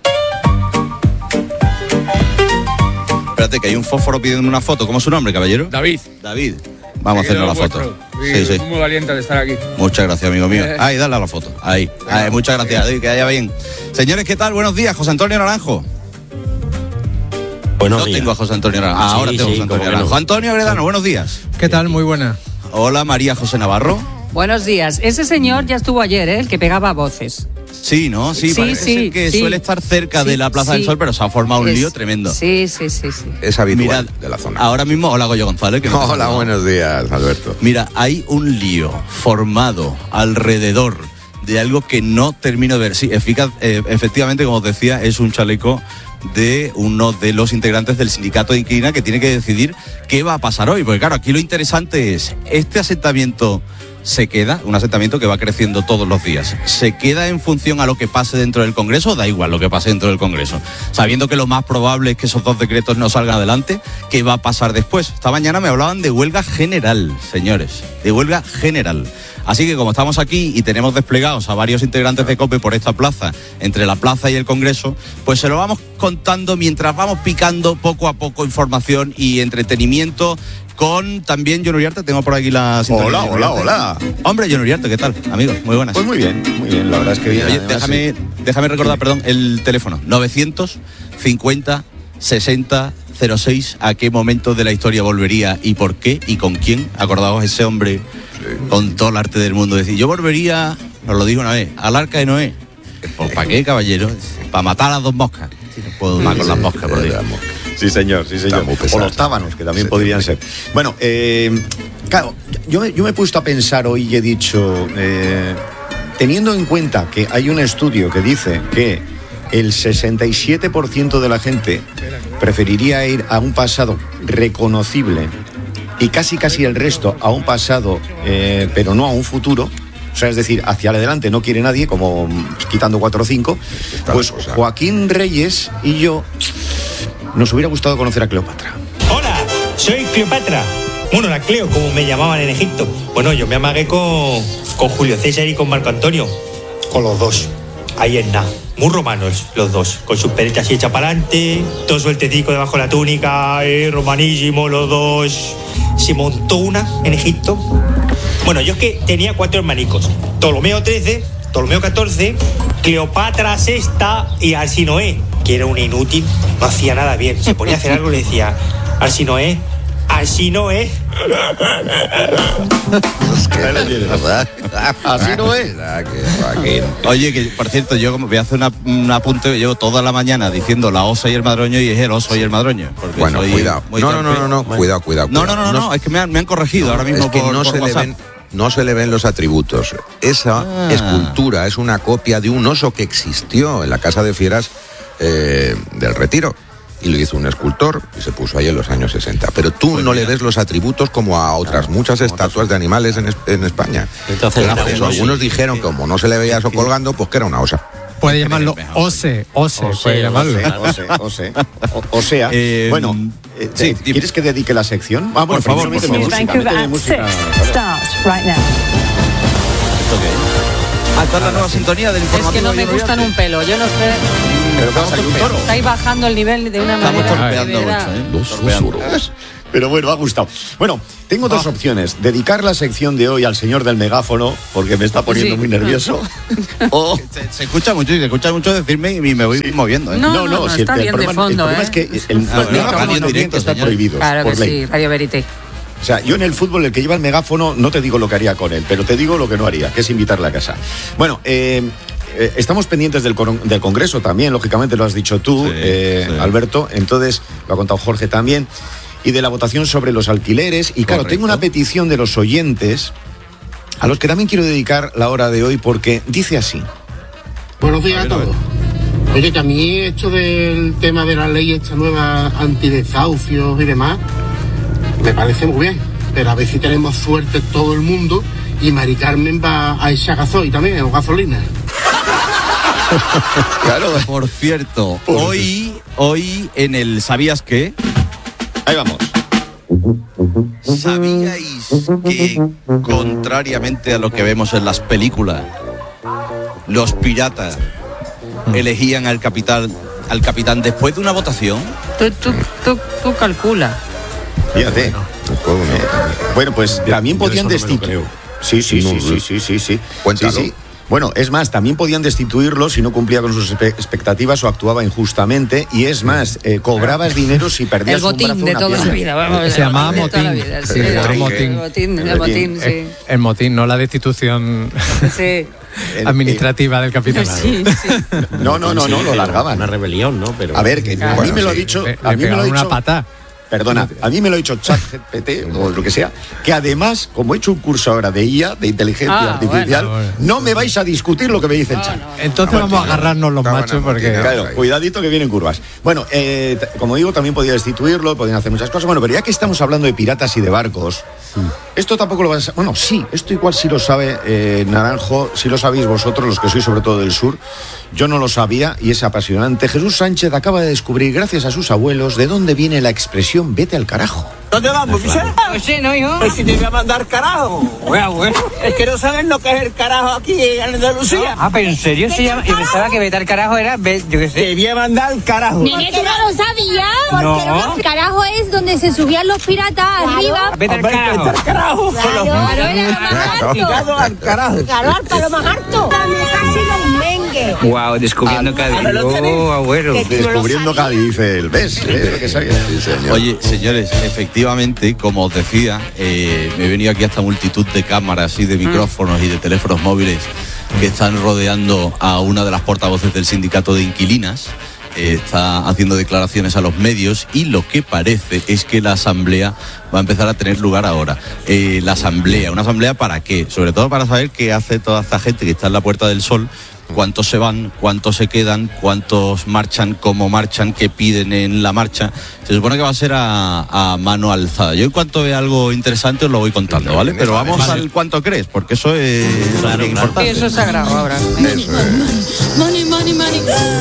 Espérate, que hay un fósforo pidiendo una foto. ¿Cómo es su nombre, caballero? David. Vamos a hacernos la foto. Sí. Muy valiente de estar aquí. Muchas gracias, amigo mío. Ahí, dale a la foto. Ahí. Muchas gracias. Que vaya bien. Señores, ¿qué tal? Buenos días. José Antonio Naranjo. Buenos días. Tengo a José Antonio Naranjo. Ahora tengo a José Antonio Naranjo. Antonio Gredano, buenos días. ¿Qué tal? Muy buena. Hola, María José Navarro. Buenos días. Ese señor ya estuvo ayer, el que pegaba voces. Sí, ¿no? Sí, parece que suele estar cerca de la Plaza del Sol, pero se ha formado un lío tremendo. Sí. Es habitual de la zona. Ahora mismo, hola, Goyo González. Hola, buenos días, Alberto. Mira, hay un lío formado alrededor de algo que no termino de ver. Sí, efectivamente, como os decía, es un chaleco de uno de los integrantes del sindicato de inquilinas que tiene que decidir qué va a pasar hoy. Porque claro, aquí lo interesante es, este asentamiento se queda, un asentamiento que va creciendo todos los días, ¿se queda en función a lo que pase dentro del Congreso o da igual lo que pase dentro del Congreso? Sabiendo que lo más probable es que esos dos decretos no salgan adelante, ¿qué va a pasar después? Esta mañana me hablaban de huelga general, señores, de huelga general. Así que como estamos aquí y tenemos desplegados a varios integrantes de COPE por esta plaza, entre la plaza y el Congreso, pues se lo vamos contando mientras vamos picando poco a poco información y entretenimiento con también John Uriarte. Tengo por aquí la sintonía. Hola. Hombre, John Uriarte, ¿qué tal, amigo? Muy buenas. Pues muy bien, la verdad es que bien. Oye, déjame recordar, el teléfono, 950 60 06, ¿a qué momento de la historia volvería y por qué y con quién? Acordaos ese hombre con todo el arte del mundo. Decir, yo volvería, os lo digo una vez, al Arca de Noé. ¿Pues para qué, caballero? Para matar a las 2 moscas. Si no puedo más con las moscas, por Dios. Sí, señor. O los tábanos, que también podrían ser. Bueno, claro, yo me he puesto a pensar hoy y he dicho, teniendo en cuenta que hay un estudio que dice que el 67% de la gente preferiría ir a un pasado reconocible y casi el resto a un pasado, pero no a un futuro. O sea, es decir, hacia adelante no quiere nadie, como quitando 4 o 5. Pues Joaquín Reyes y yo nos hubiera gustado conocer a Cleopatra. Hola, soy Cleopatra. Bueno, la Cleo, como me llamaban en Egipto. Bueno, yo me amagué con Julio César y con Marco Antonio. Con los dos. Ahí es nada. Muy romanos los dos. Con sus peretas así hechas para adelante, todo sueltecico debajo de la túnica, romanísimo los dos. Se montó una en Egipto. Bueno, yo es que tenía 4 hermanicos. Ptolomeo XIII, Ptolomeo XIV, Cleopatra VI y Arsinoé, que era un inútil, no hacía nada bien. Se ponía a hacer algo y le decía, Arsinoé. Así no es. Así no es. Oye, que por cierto, yo como voy a hacer un apunte, llevo toda la mañana diciendo la osa y el madroño y es el oso y el madroño. Bueno, cuidado. No, cuidado. No, es que me han corregido ahora mismo. Es que no se le ven los atributos. Esa escultura es una copia de un oso que existió en la Casa de Fieras del Retiro. Y lo hizo un escultor y se puso ahí en los años 60. Pero tú no le des los atributos como a otras muchas estatuas de animales en España. Entonces, algunos dijeron que como no se le veía eso colgando, pues que era una osa. Puede llamarlo Ose, puede llamarlo. Ose. O sea, bueno, sí, ¿quieres que dedique la sección? Por favor, música. Esta es la nueva sintonía del informativo. Es que no me gustan un pelo, yo no sé. Pero pasa un toro. Estáis bajando el nivel de una manera. Estamos torpeando. Pero bueno, ha gustado. Bueno, tengo 2 opciones. Dedicar la sección de hoy al señor del megáfono, porque me está poniendo muy nervioso. O se escucha mucho decirme y me voy moviendo. No, si está bien de fondo. El problema es que el megáfono no tiene que estar prohibido. Claro que sí, Radio Verité. O sea, yo en el fútbol, el que lleva el megáfono, no te digo lo que haría con él, pero te digo lo que no haría, que es invitarle a casa. Bueno, estamos pendientes del Congreso también, lógicamente lo has dicho tú, Alberto, entonces lo ha contado Jorge también, y de la votación sobre los alquileres. Y claro, tengo una petición de los oyentes, a los que también quiero dedicar la hora de hoy, porque dice así. Buenos días a todos. Oye, que a mí esto del tema de la ley esta nueva antidesahucios y demás, me parece muy bien, pero a ver si tenemos suerte todo el mundo y Mari Carmen va a echar gasoil también, o gasolina. Claro. Por cierto, hoy en el ¿Sabías qué? Ahí vamos. ¿Sabíais que, contrariamente a lo que vemos en las películas, los piratas elegían al capitán después de una votación? Tú calcula. Fíjate. Bueno, pues también podían destituir. Sí. Cuéntalo. Sí. Bueno, es más, también podían destituirlo si no cumplía con sus expectativas o actuaba injustamente. Y es más, cobrabas dinero si perdías un brazo. El botín de toda la vida. Vamos, se llamaba motín. El motín, sí. El motín, no la destitución administrativa del capitán. Sí. No, lo largaban. Una rebelión, ¿no? Pero a ver, que a mí me lo ha dicho. A mí me lo ha dicho una pata. Perdona, a mí me lo ha dicho ChatGPT o lo que sea, que además, como he hecho un curso ahora de IA, de inteligencia artificial, no me vais a discutir lo que me dice el chat. Entonces vamos a agarrarnos los machos porque... Claro, cuidadito que vienen curvas. Bueno, como digo, también podía destituirlo, podían hacer muchas cosas. Bueno, pero ya que estamos hablando de piratas y de barcos, esto tampoco lo vas a... Bueno, sí, esto igual sí lo sabe Naranjo, sí lo sabéis vosotros, los que sois sobre todo del sur. Yo no lo sabía y es apasionante. Jesús Sánchez acaba de descubrir, gracias a sus abuelos, de dónde viene la expresión vete al carajo. ¿Dónde vamos, Vicente? Pues sí, ¿no, hijo? Pues si te voy a mandar carajo. Bueno. Es que no saben lo que es el carajo aquí en Andalucía. Ah, pero ¿en serio se llama? Yo pensaba que vete al carajo era, yo qué sé. Te voy a mandar carajo. Nene, ¿tú no lo sabías? No. El carajo es donde se subían los piratas arriba. Vete al carajo. Vete al carajo. Claro, era lo más harto. Al carajo. Claro, al palo más harto. Casi lo invento. merengue. Wow, descubriendo Cádiz. Abuelo. Descubriendo Cádiz, dice él. ¿Ves? Lo que sabía. Sí, señor. Oye, señores, efectivamente, como os decía, me he venido aquí a esta multitud de cámaras y de micrófonos y de teléfonos móviles que están rodeando a una de las portavoces del sindicato de inquilinas. Está haciendo declaraciones a los medios y lo que parece es que la asamblea va a empezar a tener lugar ahora. ¿Una asamblea para qué? Sobre todo para saber qué hace toda esta gente que está en la Puerta del Sol, cuántos se van, cuántos se quedan, cuántos marchan, cómo marchan, qué piden en la marcha. Se supone que va a ser a mano alzada. Yo en cuanto vea algo interesante os lo voy contando, ¿vale? Pero vamos al cuánto crees, porque eso es importante. Eso es sagrado ahora. Money, money, money.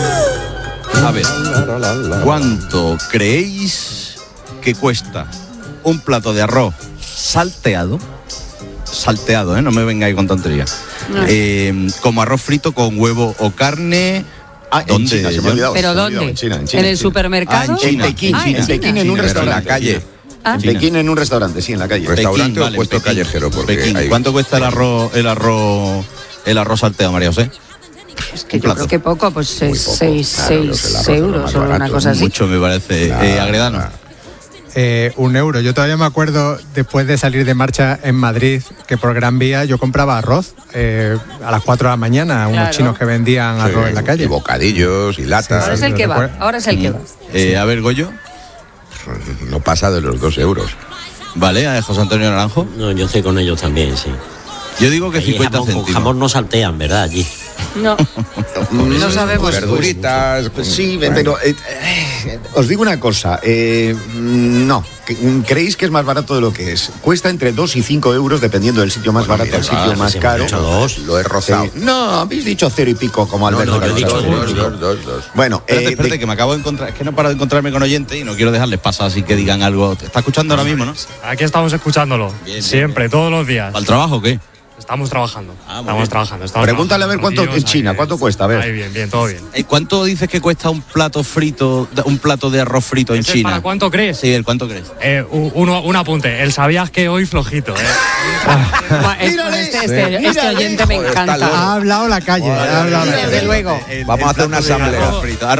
A ver, ¿cuánto creéis que cuesta un plato de arroz salteado? Salteado, no me vengáis con tonterías. Como arroz frito con huevo o carne. En China, se me ha olvidado. ¿Pero dónde? En China. ¿En el supermercado? En Pekín, en Pekín, en un restaurante. En la calle. En Pekín, en un restaurante, sí, en la calle. ¿Restaurante Pekín, o puesto Pekín. callejero? Porque Pekín. hay... ¿Cuánto cuesta el arroz salteado, María José? Es que yo creo que poco, pues 6 euros o una cosa así. Mucho me parece. Agredano. 1 euro. Yo todavía me acuerdo, después de salir de marcha en Madrid, que por Gran Vía yo compraba arroz a las 4 de la mañana, unos chinos que vendían arroz en la calle. Y bocadillos y latas. Ahora es el que va. Ahora es el que va. A ver, Goyo. No pasa de los 2 euros. Vale, José Antonio Naranjo. No, yo estoy con ellos también, sí. Yo digo que Ahí 50 jamón, céntimos. Con jamón no saltean, ¿verdad? Allí. No. No sabemos. Verduritas. Sí, pero os digo una cosa. No. ¿Creéis que es más barato de lo que es? Cuesta entre 2 y 5 euros dependiendo del sitio más barato al sitio más caro. Lo he rozado. No, habéis dicho 0 y pico como Alberto. No, yo he dicho 2. Bueno, espérate, que me acabo de encontrar. Es que no paro de encontrarme con oyentes y no quiero dejarles pasar así que digan algo. ¿Te está escuchando ahora mismo, no? Aquí estamos escuchándolo. Bien, siempre, todos los días. ¿Al trabajo o qué? Estamos trabajando. Estamos trabajando. Pregúntale a ver cuánto en China, cuánto cuesta, a ver. Ahí bien, todo bien. ¿Cuánto dices que cuesta un plato frito, un plato de arroz frito en China? ¿Para cuánto crees? Sí, ¿el cuánto crees? Un apunte. El sabías que hoy flojito, Este oyente me encanta. Ha hablado la calle. Desde luego. Vamos a hacer una asamblea.